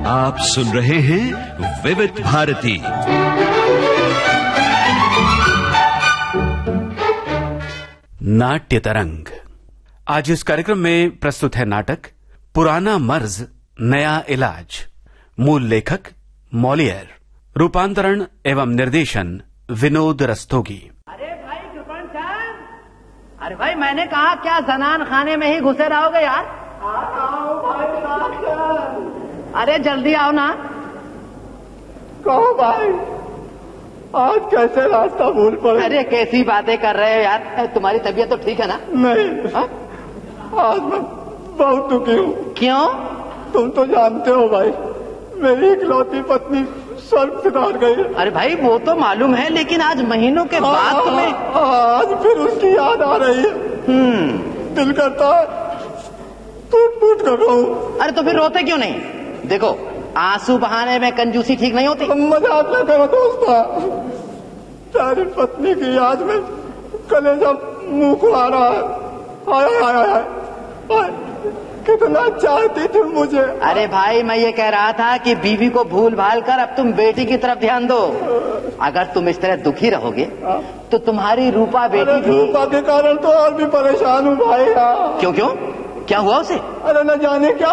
आप सुन रहे हैं विविध भारती। नाट्य तरंग। आज इस कार्यक्रम में प्रस्तुत है नाटक पुराना मर्ज नया इलाज। मूल लेखक मॉलियर। रूपांतरण एवं निर्देशन विनोद रस्तोगी। अरे भाई कृपण साहब, अरे भाई मैंने कहा क्या जनान खाने में ही घुसे रहोगे यार? आओ भाई साहब, अरे जल्दी आओ ना। कहो भाई, आज कैसे रास्ता भूल पड़े? अरे कैसी बातें कर रहे हो यार? तुम्हारी तबीयत तो ठीक है ना? नहीं, आज मैं बहुत दुखी हूँ। क्यों? तुम तो जानते हो भाई, मेरी इकलौती पत्नी स्वर्ग सिधार गई। अरे भाई वो तो मालूम है, लेकिन आज महीनों के बाद तुम्हें आज फिर उसकी याद आ रही है। दिल करता है टूट कर रो। अरे तो फिर रोते क्यों नहीं? देखो, आंसू बहाने में कंजूसी ठीक नहीं होती। मजाक न करो दोस्ता, तेरी पत्नी की याद में कलेजा मुंह को आ रहा है। हाय, कितना चाहती थी मुझे। अरे भाई मैं ये कह रहा था कि बीवी को भूल भाल कर अब तुम बेटी की तरफ ध्यान दो। अगर तुम इस तरह दुखी रहोगे तो तुम्हारी रूपा बेटी भी। रूपा के कारण तो और भी परेशान हूँ भाई। क्यों? क्या हुआ उसे? अरे न जाने क्या